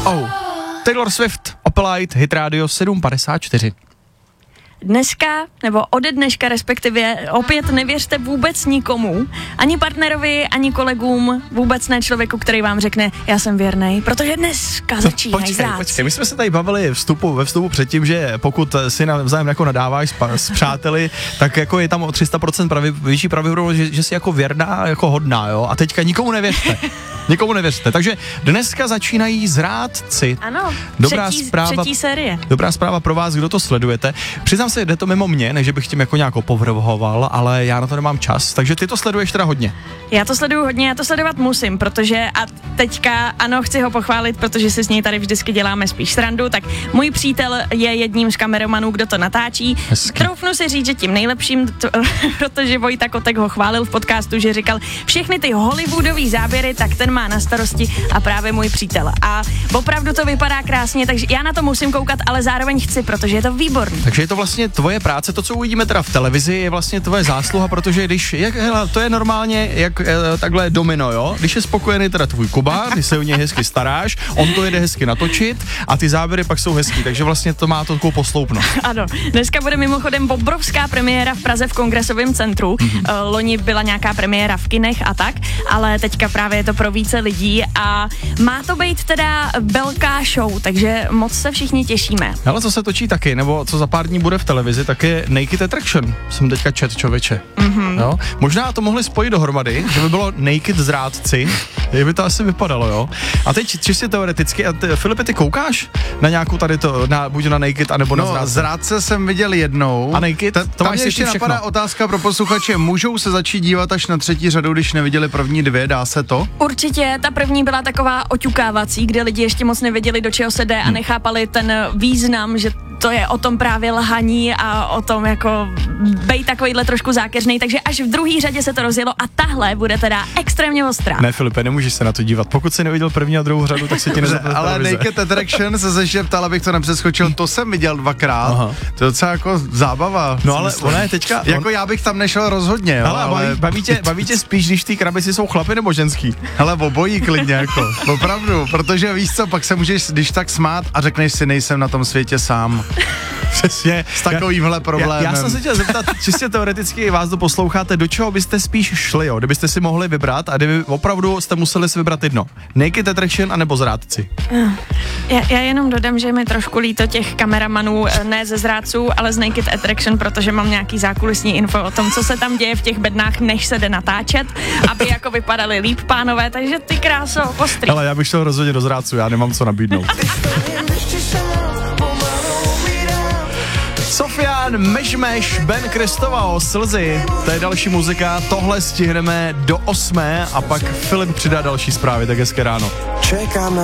Taylor Swift, Opelite, Hit Radio 754. Dneska, nebo ode dneška respektive, opět nevěřte vůbec nikomu, ani partnerovi, ani kolegům, vůbec ne člověku, který vám řekne, já jsem věrnej, protože dneska začínají zrát. Počkej, my jsme se tady bavili ve vstupu předtím, že pokud si navzájem jako nadáváš s přáteli, tak jako je tam o 300% větší pravděpodobnost, že jsi jako věrná, jako hodná, jo, a teďka nikomu nevěřte. Nikomu nevěřte. Takže dneska začínají zrádci. Ano, třetí série. Dobrá zpráva pro vás, kdo to sledujete. Přiznám se, jde to mimo mě, než bych tím jako nějak opovrhoval, ale já na to nemám čas, takže ty to sleduješ teda hodně. Já to sleduju hodně, já to sledovat musím, protože a teďka ano, chci ho pochválit, protože si s něj tady vždycky děláme spíš srandu, tak můj přítel je jedním z kameramanů, kdo to natáčí. Hezky. Troufnu si říct, že tím nejlepším, protože Vojta Kotek ho chválil v podcastu, že říkal, všechny ty hollywoodový záběry, tak ten má na starosti a právě můj přítel. A opravdu to vypadá krásně, takže já na to musím koukat, ale zároveň chci, protože je to výborný. Takže je to vlastně tvoje práce, to, co uvidíme teda v televizi, je vlastně tvoje zásluha, protože když, to je normálně jak takhle domino, jo? Když je spokojený teda tvůj Kuba, ty se o něj hezky staráš, on to jede hezky natočit a ty záběry pak jsou hezký, takže vlastně to má to takovou posloupnost. Ano, dneska bude mimochodem obrovská premiéra v Praze v Kongresovém centru. Loni byla nějaká premiéra v kinech a tak, ale teďka právě je to pro více lidí a má to být teda velká show, takže moc se všichni těšíme. Ale co se točí taky, nebo co za pár dní bude v televizi, tak je Naked Attraction. Jsem teďka čet, člověče. Jo? Možná to mohli spojit dohromady, že by bylo Naked zrádci, jak by to asi vypadalo, jo. A teď čistě teoreticky, a Filipe, ty koukáš na nějakou tady to, buď na Naked, anebo na zrádce? Zrádce jsem viděl jednou. A Naked? To tam ještě napadá otázka pro posluchače, můžou se začít dívat až na třetí řadu, když neviděli první dvě, dá se to? Určitě, ta první byla taková oťukávací, kde lidi ještě moc nevěděli, do čeho se jde a nechápali ten význam, že to je o tom právě lhaní a o tom jako bejt takovýhle trošku zákeřnej, takže až v druhé řadě se to rozjelo a tahle bude teda extrémně ostrá. Ne, Filipe, nemůžeš se na to dívat. Pokud jsi neviděl první a druhou řadu, tak se ti nezapne. Ale Naked Attraction se ještě ptal, abych to nepřeskočil, to jsem viděl dvakrát. Aha. To je docela jako zábava. No ale ona je teďka... Jako já bych tam nešel rozhodně, jo, ale baví tě spíš, když ty krabici jsou chlapi nebo ženský? Hele, obojí klidně jako, opravdu, protože víš co, pak se můžeš když tak smát a řekneš si, nejsem na tom světě sám. Přesně. S takovýmhle problémem. Já jsem se chtěl zeptat, čistě teoreticky vás to posloucháte, do čeho byste spíš šli, jo? Kdybyste si mohli vybrat a kdyby opravdu jste museli si vybrat jedno. Naked Attraction anebo zrádci? Já jenom dodám, že mi trošku líto těch kameramanů, ne ze zrádců, ale z Naked Attraction, protože mám nějaký zákulisní info o tom, co se tam děje v těch bednách, než se jde natáčet, aby jako vypadali líp pánové, takže ty kráso, ostrý. Ale já bych šel rozhodně do zrádců, já nemám co nabídnout. Sofian, Mešmeš, Ben Kristovao, Slzy, to je další muzika, tohle stihneme do 8 a pak Filip přidá další zprávy, tak hezké ráno.